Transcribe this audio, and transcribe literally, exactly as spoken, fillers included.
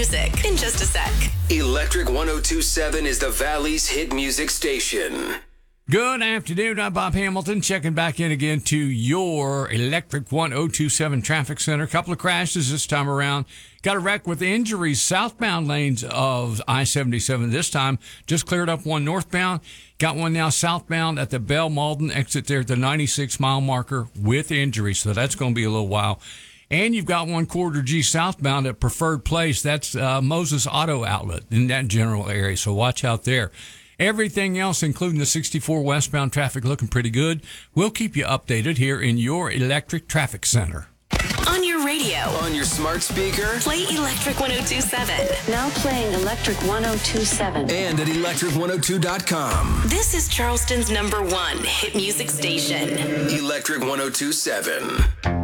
music in just a sec. Electric one oh two point seven is the Valley's hit music station. Good afternoon. I'm Bob Hamilton, checking back in again to your Electric one oh two point seven Traffic Center. A couple of crashes this time around. Got a wreck with injuries. Southbound lanes of I seventy-seven this time. Just cleared up one northbound. Got one now southbound at the Bell Malden exit there at the ninety-six mile marker with injuries. So that's going to be a little while. And you've got one quarter G southbound at Preferred Place. That's uh, Moses Auto Outlet in that general area. So watch out there. Everything else, including the sixty-four westbound traffic, looking pretty good. We'll keep you updated here in your Electric Traffic Center. On your radio. On your smart speaker. Play Electric one oh two point seven. Now playing Electric one oh two point seven. And at electric one oh two dot com. This is Charleston's number one hit music station. Electric one oh two point seven.